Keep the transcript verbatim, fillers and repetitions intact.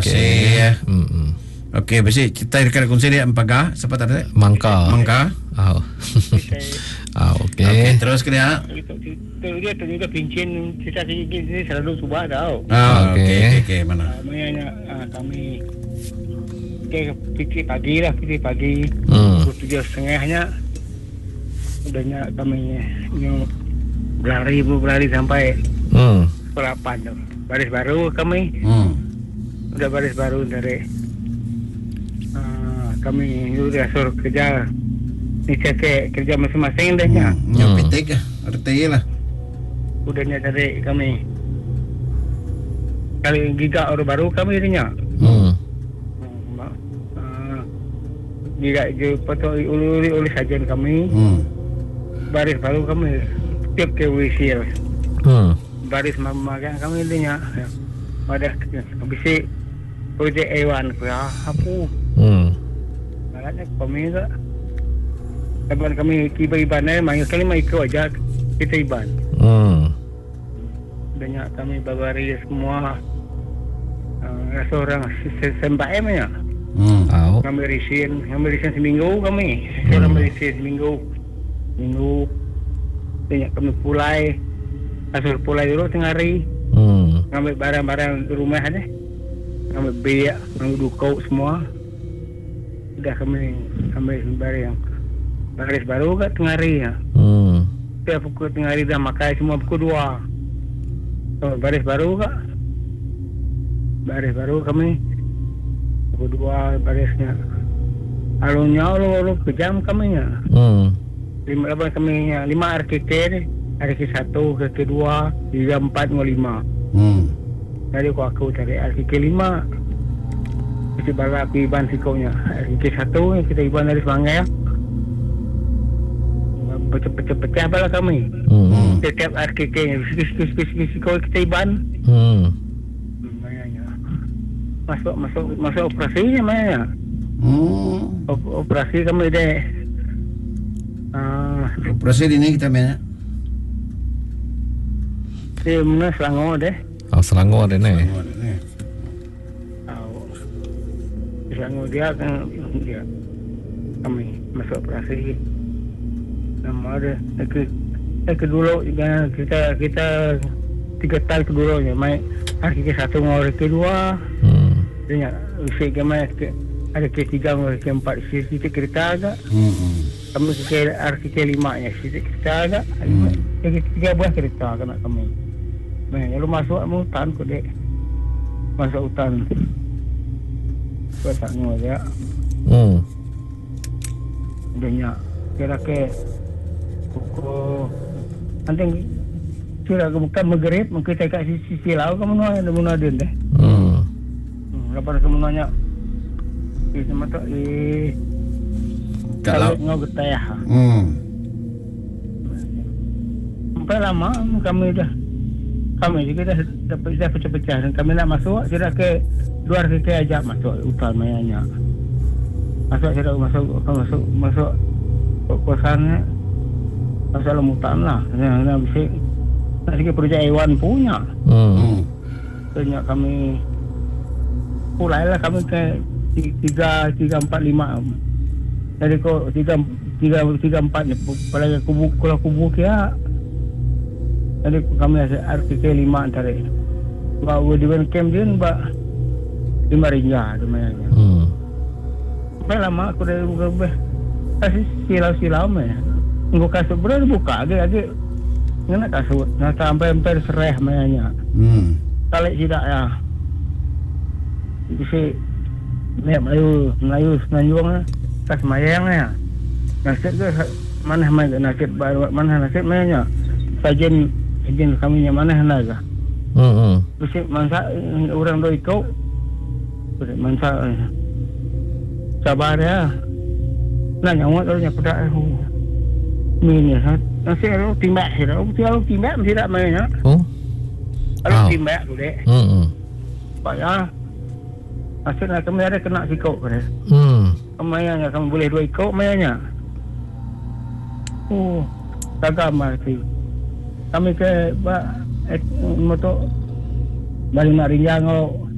Okey. Hmm. Okey, besi kita dekat konseri dia empaga, siapa tadi? Mangka. Mangka. Oh. Ah, okey. Okey, terus ke dia. Itu dia tu juga pincin kita sini selalu subah tau. Ah, Okey. okey, okey, okey, mana? Maknanya uh, kami ke fikir pagi lah, fikir pagi. Hmm. Pukul tujuh setengahnya udahnya kami yang berlari berlari sampai Hmm. pukul delapan tu. Baris baru kami. Hmm. Udah baris baru dari uh, kami udah suruh kerja ni cek kerja masing-masing dah nya. Hmm. Yang petik lah, R T I lah. Udahnya dari kami kali gigak orang baru kami nya. Hmm. Uh, gigak je potong uli oleh sajian kami. Hmm. Baris baru kami tiap ke wisil. Hmm. Baris mamagang kami nya. Pada habis projek Ewan ke apa? Hmm. Makanya kami tak Kapan kami tiba iban eh, mai kali mai ikut aja kita iban. Hmm. Banyak kami babari semua. Uh, rasa orang sembah emnya. Hmm. Au. Kami risin, kami risin seminggu kami. Seorang Hmm. risin seminggu. Minggu. Banyak kami pulai. Asal pulai dulu tengah hari. Hmm. Ngambil barang-barang di rumah ni. Ngambil biak, ngambil dukau semua. Sudah kami ambil barang. Baris baru kat tengah hari ya. Hmm. Setiap pukul tengah hari dah makan semua pukul dua. So, baris baru kak. Baris baru kami. Pukul dua barisnya. Alurnya alur-alur kejam kami ya. Hmm. Lima apa kami ya. Lima R K K ni. R K satu, R K dua, tiga, empat, lima. Hmm. Jadi aku aku cari R K lima. Mesti bala aku iban sikaunya. R K satu yang kita iban dari Semangai ya. Pecah-pecah bala kami. Hmm. Setiap R K K nya sikau kita iban. Hmm. Maknanya masuk masuk masuk operasinya maknanya. Hmm. Op- operasi kami deh. Ah, Operasi ini kita punya. di mana Selangor deh. Oh, Selangor dia ni. Tahu. Di Selangor dia kan dia kami masuk operasi. Nama ada ke eh kedua juga kita kita tiga tahun kedulunya mai hari ke satu mau hari kedua Hmm. dia usia kami ke ada ke tiga mau ke empat sisi kereta agak Hmm. kami ke hari ke lima nya sisi kereta agak Hmm. ke tiga buah kereta kena kami. Nah, lalu masuk mu hutan ku dek. Masuk hutan. Kau tak tahu dia. Hmm. Banyak kira ke pukul nanti kira ke bukan maghrib mungkin saya kat sisi silau kamu nak ada mana dia deh. Hmm. Hmm, lepas kamu nanya eh sama tak eh Kalau ngau getah. hmm. Sampai lama kami dah kami juga dah dapat dah pecah-pecah dan kami nak masuk kira ke luar ke ajak masuk hutan mayanya. Masuk kira masuk masuk masuk kosannya. Masalah mutan lah. Yang nak bisik nak sikit projek Ewan punya. Hmm. Banyak kami pulai lah kami ke tiga tiga empat lima. Jadi kau tiga tiga tiga empat ni. Pada kubu kalau kubu kia. Jadi kami ada R K lima antara. Bawa di camp dia mbak lima ringa lumayan. Hmm. Sampai lama aku dah berubah. Kasih silau-silau meh. Engkau kasut berat buka agak-agak. Ngena kasut. Nak sampai hampir sereh mainnya. Hmm. Kali tidak ya. Bisa ni Melayu, Melayu Semenanjung lah. Kas mayang ya. Nasib ke mana mai nasib mana nasib mainnya. Sajen sajen kami yang mana hendak. Hmm. Hmm. Bisa mangsa orang doi kau. Bisa mangsa sabar ya. Nak nyawat kalau nyak pedak. Ini ha. Nasi kalau timbak sih, kalau timbak mesti tak main ya. Oh. Kalau Oh. timbak tu dek. Hmm. Hmm. Pak ya. Nasi nak kami ada kena sikok kan. Hmm. Kemayannya kamu boleh dua ikut mayanya. Oh, tagama sih. Kami ke ba eh, motor balik nak rinjang oh.